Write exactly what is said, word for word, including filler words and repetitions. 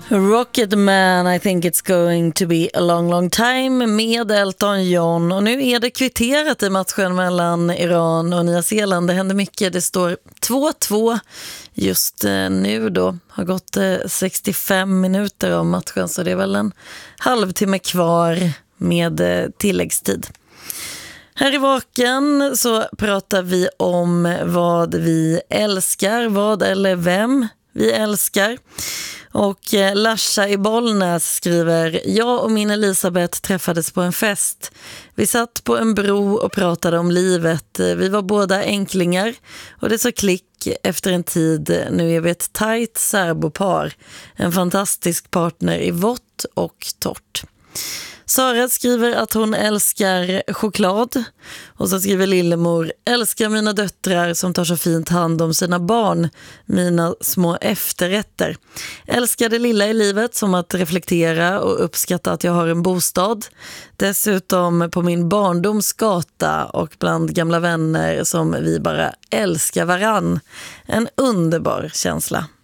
Rocket Man, I think it's going to be a long long time med Elton John. Och nu är det kvitterat i matchen mellan Iran och Nya Zeeland. Det händer mycket, det står två två just nu då. Har gått sextiofem minuter av matchen, så det är väl en halvtimme kvar med tilläggstid. Här i Vaken så pratar vi om vad vi älskar, vad eller vem vi älskar. Och Larsa i Bollnäs skriver: jag och min Elisabeth träffades på en fest. Vi satt på en bro och pratade om livet. Vi var båda enklingar och det så klick efter en tid. Nu är vi ett tajt särbopar. En fantastisk partner i vått och torrt. Sara skriver att hon älskar choklad. Och så skriver Lillemor: älskar mina döttrar som tar så fint hand om sina barn. Mina små efterrätter. Älskar det lilla i livet, som att reflektera och uppskatta att jag har en bostad. Dessutom på min barndoms gata och bland gamla vänner som vi bara älskar varann. En underbar känsla.